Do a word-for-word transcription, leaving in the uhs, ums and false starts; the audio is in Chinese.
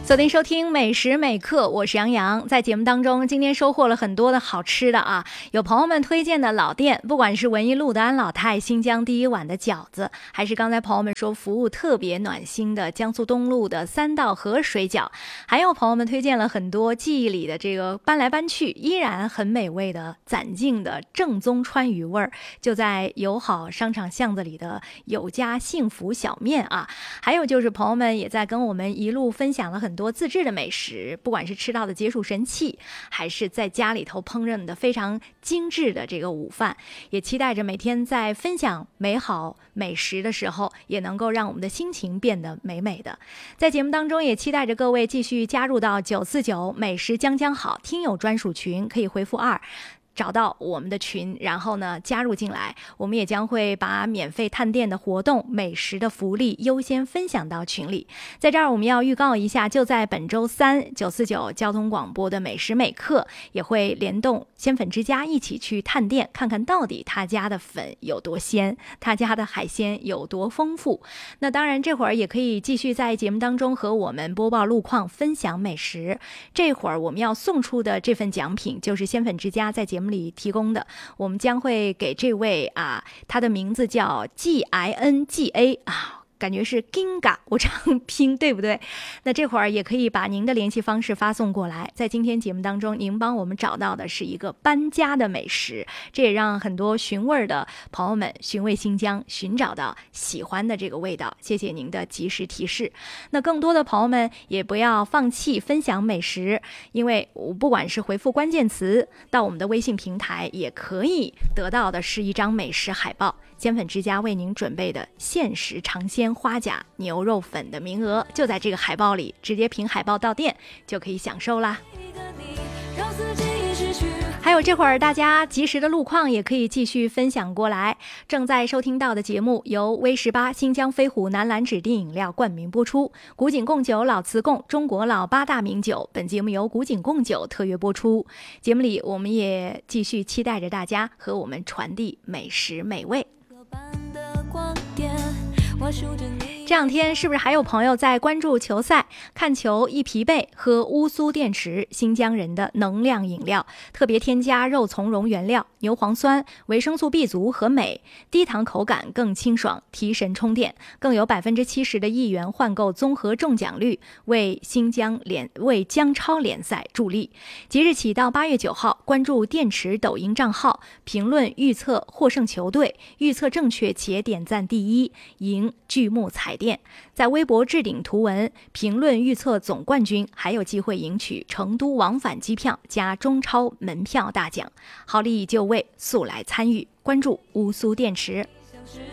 锁定收听美食美课，我是杨洋。在节目当中，今天收获了很多的好吃的啊，有朋友们推荐的老店，不管是文艺路的安老太新疆第一碗的饺子，还是刚才朋友们说服务特别暖心的江苏东路的三道河水饺，还有朋友们推荐了很多记忆里的这个搬来搬去依然很美味的攒劲的正宗川渝味儿，就在友好商场巷子里的有家幸福小面啊。还有就是朋友们也在跟我们一路分享了很多自制的美食，不管是吃到的解暑神器，还是在家里头烹饪的非常精致的这个午饭，也期待着每天在分享美好美食的时候，也能够让我们的心情变得美美的。在节目当中也期待着各位继续加入到九四九美食将将好听友专属群，可以回复二找到我们的群，然后呢加入进来，我们也将会把免费探店的活动、美食的福利优先分享到群里。在这儿我们要预告一下，就在本周三九四九交通广播的美食美课也会联动鲜粉之家一起去探店，看看到底他家的粉有多鲜，他家的海鲜有多丰富。那当然这会儿也可以继续在节目当中和我们播报路况，分享美食。这会儿我们要送出的这份奖品就是鲜粉之家在节目里提供的，我们将会给这位啊，他的名字叫 G I N G A 啊。感觉是 Ginga， 我这样拼对不对？那这会儿也可以把您的联系方式发送过来。在今天节目当中，您帮我们找到的是一个搬家的美食，这也让很多寻味的朋友们寻味新疆，寻找到喜欢的这个味道。谢谢您的及时提示。那更多的朋友们也不要放弃分享美食，因为不管是回复关键词到我们的微信平台，也可以得到的是一张美食海报。鲜粉之家为您准备的限时尝鲜花甲牛肉粉的名额就在这个海报里，直接凭海报到店就可以享受啦。还有这会儿大家及时的路况也可以继续分享过来。正在收听到的节目由 V 十八 新疆飞虎男篮指定饮料冠名播出，古井贡酒、老瓷贡中国老八大名酒，本节目由古井贡酒特约播出。节目里我们也继续期待着大家和我们传递美食美味。这两天是不是还有朋友在关注球赛？看球一疲惫，喝乌苏电池，新疆人的能量饮料，特别添加肉苁蓉原料、牛磺酸、维生素 B 族和镁，低糖口感更清爽，提神充电，更有百分之七十的亿元换购综合中奖率，为新疆联为疆超联赛助力。即日起到八月九号，关注电池抖音账号，评论预测获胜球队，预测正确且点赞第一，赢巨幕彩电。在微博置顶图文，评论预测总冠军，还有机会赢取成都往返机票加中超门票大奖。好利益就位，速来参与，关注乌苏电池。